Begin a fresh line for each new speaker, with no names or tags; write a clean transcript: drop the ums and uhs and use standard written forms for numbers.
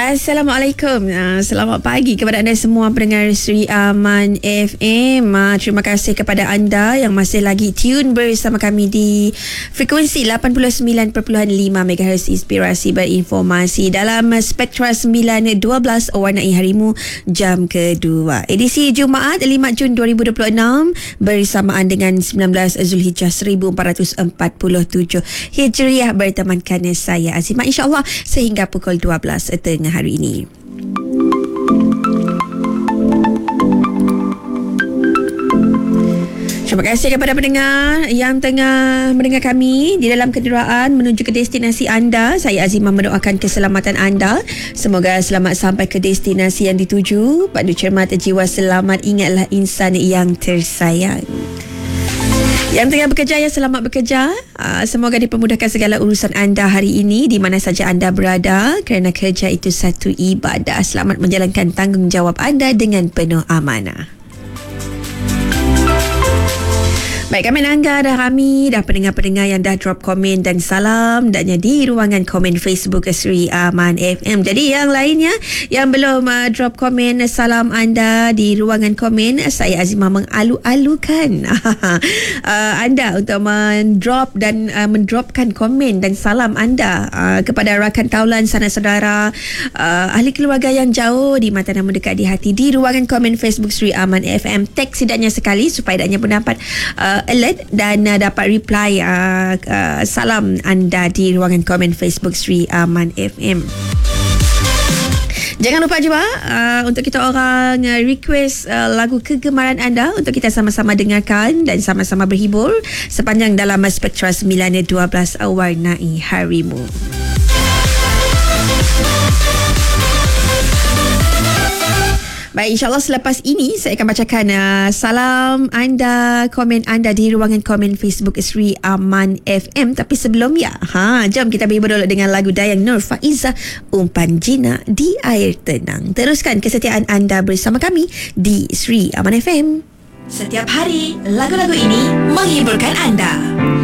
Assalamualaikum. Selamat pagi kepada anda semua pendengar Sri Aman FM. Terima kasih kepada anda yang masih lagi tune bersama kami di frekuensi 89.5 MHz Inspirasi Berinformasi dalam Spektra 912 warnai harimu jam kedua. Edisi Jumaat 5 Jun 2026 bersamaan dengan 19 Zulhijjah 1447 Hijriah bertemankan saya Azimah, insya-Allah sehingga pukul 12 tengah hari ini. Terima kasih kepada pendengar yang tengah mendengar kami di dalam kenderaan menuju ke destinasi anda. Saya Azimah mendoakan keselamatan anda. Semoga selamat sampai ke destinasi yang dituju. Padu cermat jiwa selamat, ingatlah insan yang tersayang. Yang tengah bekerja, ya selamat bekerja. Semoga dipermudahkan segala urusan anda hari ini di mana saja anda berada, kerana kerja itu satu ibadah. Selamat menjalankan tanggungjawab anda dengan penuh amanah. Baik, kami Angga dah Rami, dah pendengar-pendengar yang dah drop komen dan salam dan di ruangan komen Facebook Sri Aman FM. Jadi yang lainnya yang belum drop komen salam anda di ruangan komen, saya Azimah mengalu-alukan anda untuk mendropkan komen dan salam anda kepada rakan taulan, sanak saudara, ahli keluarga yang jauh di mata namun dekat di hati di ruangan komen Facebook Sri Aman FM. Tag setidaknya sekali supaya adanya pendapat alert dan dapat reply salam anda di ruangan komen Facebook Sri Aman FM. Jangan lupa juga untuk kita orang request lagu kegemaran anda untuk kita sama-sama dengarkan dan sama-sama berhibur sepanjang dalam Spektra 912 warnai harimu. Baik, insyaAllah selepas ini saya akan bacakan salam anda, komen anda di ruangan komen Facebook Sri Aman FM. Tapi sebelum jom kita berhibur dulu dengan lagu Dayang Nur Faizah, Umpan Jinak di Air Tenang. Teruskan kesetiaan anda bersama kami di Sri Aman FM. Setiap hari, lagu-lagu ini menghiburkan anda.